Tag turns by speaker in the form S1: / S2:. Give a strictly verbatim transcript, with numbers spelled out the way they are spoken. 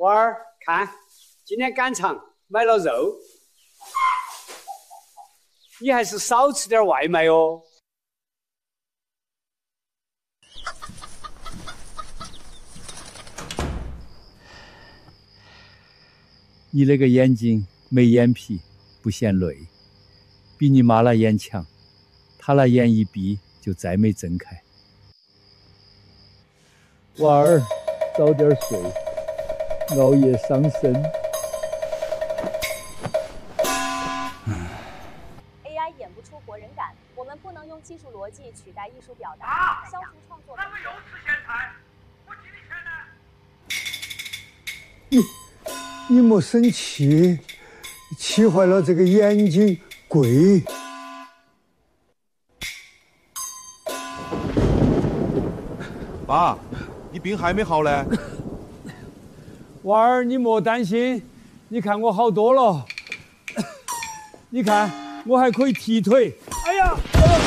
S1: 娃儿，看，今天赶场买了肉，你还是少吃点外卖哦。
S2: 你那个眼睛没眼皮，不嫌累，比你妈那眼强，她那眼一闭就再没睁开。娃儿，早点睡，熬夜伤身。
S3: A I 演不出活人感，我们不能用技术逻辑取代艺术表达，啊、消除创作。那个又吃咸菜，我几
S4: 你你莫生气，气坏了这个眼睛贵。
S5: 爸，你病还没好嘞？
S2: 娃儿，你莫担心，你看我好多了。你看，我还可以踢腿。哎呀！哎呀